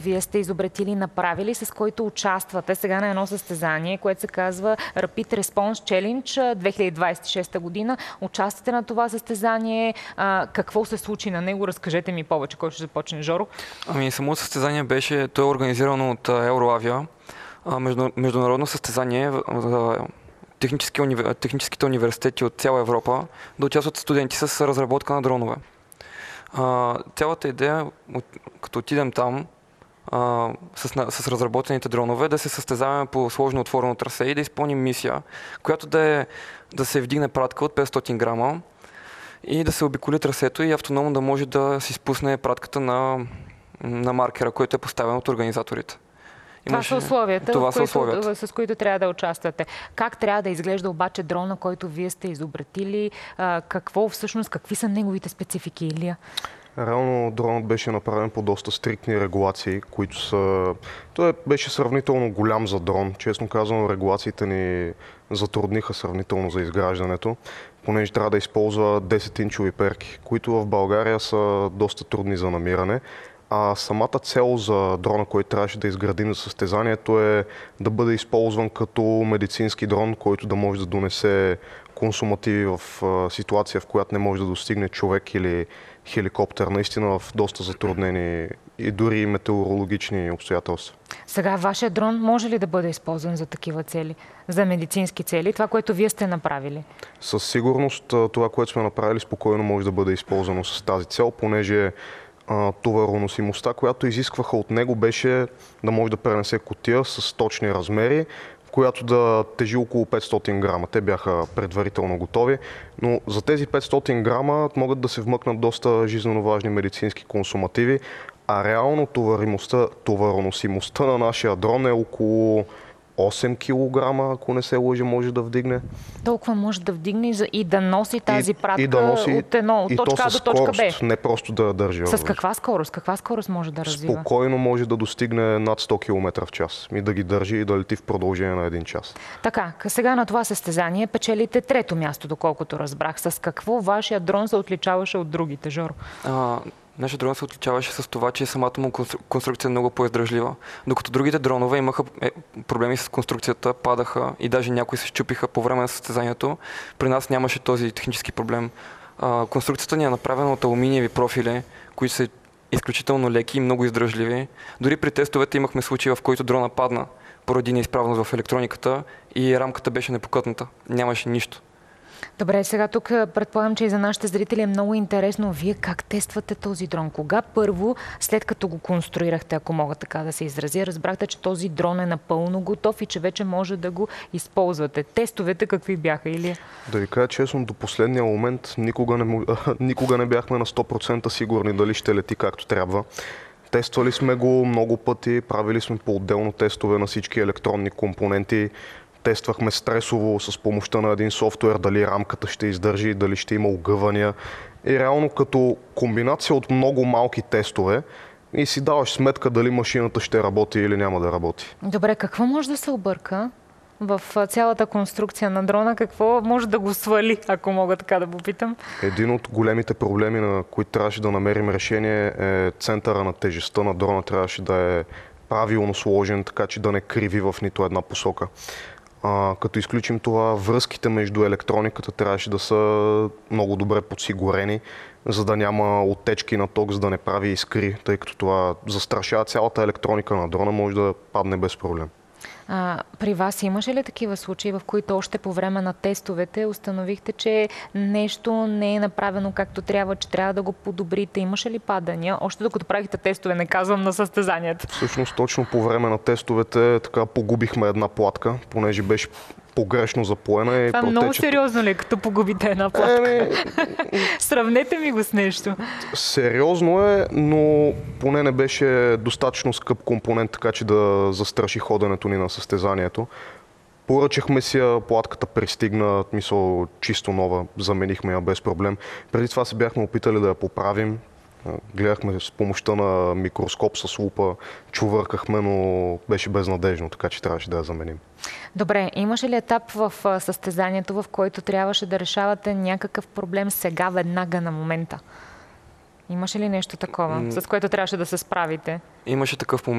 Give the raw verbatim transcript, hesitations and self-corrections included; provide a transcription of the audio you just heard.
Вие сте изобретили, направили, с който участвате сега на едно състезание, което се казва Rapid Response Challenge две хиляди двадесет и шеста година. Участвате на това състезание. А, какво се случи на него? Разкажете ми повече. Кой ще започне, Жоро? Ами, самото състезание беше, то е организирано от Евроавиа, между, международно състезание за технически, техническите университети от цяла Европа да участват студенти с разработка на дронове. А, цялата идея, като отидем там, Uh, с, с разработените дронове, да се състезаваме по сложно отворено трасе и да изпълним мисия, която да е да се вдигне пратка от петстотин грама и да се обиколи трасето и автономно да може да си спусне пратката на, на маркера, който е поставен от организаторите. Това са условията, това които, са условията, с които трябва да участвате. Как трябва да изглежда обаче дрона, който вие сте изобретили? Uh, какво всъщност, какви са неговите специфики, Илия? Реално дронът беше направен по доста стриктни регулации, които са... Той беше сравнително голям за дрон. Честно казано, регулациите ни затрудниха сравнително за изграждането, понеже трябва да използва десет-инчови перки, които в България са доста трудни за намиране. А самата цел за дрона, който трябваше да изградим за състезанието, е да бъде използван като медицински дрон, който да може да донесе консумативи в ситуация, в която не може да достигне човек или хеликоптер, наистина в доста затруднени и дори метеорологични обстоятелства. Сега вашия дрон може ли да бъде използван за такива цели, за медицински цели, това, което вие сте направили? Със сигурност това, което сме направили, спокойно може да бъде използвано с тази цел, понеже а, товароносимостта, която изискваха от него, беше да може да пренесе кутия с точни размери, която да тежи около петстотин грама. Те бяха предварително готови, но за тези петстотин грама могат да се вмъкнат доста жизненно важни медицински консумативи, а реално товаримостта, товароносимостта на нашия дрон е около осем килограма, ако не се лъжа, може да вдигне. Толкова може да вдигне и да носи тази и, пратка и да носи, от, едно, от точка А до точка Б. Не просто да държи. С каква скорост? Каква скорост може да развива? Спокойно може да достигне над сто километра в час и да ги държи и да лети в продължение на един час. Така, сега на това състезание печелите трето място, доколкото разбрах. С какво вашия дрон се отличаваше от другите, Жоро? А... Нашия дрон се отличаваше с това, че самата му конструкция е много по-издръжлива. Докато другите дронове имаха проблеми с конструкцията, падаха и даже някои се счупиха по време на състезанието, при нас нямаше този технически проблем. Конструкцията ни е направена от алуминиеви профили, които са изключително леки и много издръжливи. Дори при тестовете имахме случаи, в които дрона падна поради неизправност в електрониката и рамката беше непокътната. Нямаше нищо. Добре, сега тук предполагам, че и за нашите зрители е много интересно. Вие как тествате този дрон? Кога първо, след като го конструирахте, ако мога така да се изразя, разбрахте, че този дрон е напълно готов и че вече може да го използвате? Тестовете какви бяха, или? Да ви кажа честно, до последния момент никога не, никога не бяхме на сто процента сигурни дали ще лети както трябва. Тествали сме го много пъти, правили сме по-отделно тестове на всички електронни компоненти. Тествахме стресово с помощта на един софтуер дали рамката ще издържи, дали ще има огъвания. И реално като комбинация от много малки тестове и си даваш сметка дали машината ще работи или няма да работи. Добре, какво може да се обърка в цялата конструкция на дрона? Какво може да го свали, ако мога така да попитам? Един от големите проблеми, на които трябваше да намерим решение, е центъра на тежестта на дрона трябваше да е правилно сложен, така че да не криви в нито една посока. А, като изключим това, връзките между електрониката трябваше да са много добре подсигурени, за да няма оттечки на ток, за да не прави искри, тъй като това застрашава цялата електроника на дрона, може да падне без проблем. А, при вас имаше ли такива случаи, в които още по време на тестовете установихте, че нещо не е направено както трябва, че трябва да го подобрите? Имаше ли падания? Още докато правихте тестове, не казвам на състезанията. Всъщност точно по време на тестовете така погубихме една платка, понеже беше погрешно запоена. И това е протече... много сериозно ли, като погубите една платка? Е, Сравнете ми го с нещо. Сериозно е, но поне не беше достатъчно скъп компонент, така че да застраши ходенето ни на състезанието. Поръчахме си я, платката пристигна, мисъл чисто нова, заменихме я без проблем. Преди това се бяхме опитали да я поправим. Гледахме с помощта на микроскоп с лупа, чувъркахме, но беше безнадежно, така че трябваше да я заменим. Добре, имаше ли етап в състезанието, в който трябваше да решавате някакъв проблем сега, веднага, на момента? Имаше ли нещо такова, с което трябваше да се справите? Имаше такъв момент.